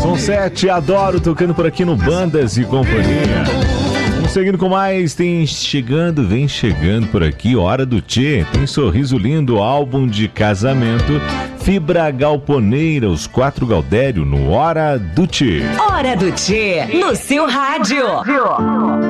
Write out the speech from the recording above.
São 7, adoro tocando por aqui no Bandas e Companhia. Vamos seguindo com mais, vem chegando por aqui, Hora do Tchê. Tem Sorriso Lindo, álbum de casamento, Fibra Galponeira, os 4 Galdério no Hora do Tchê. Hora do Tchê, no seu rádio.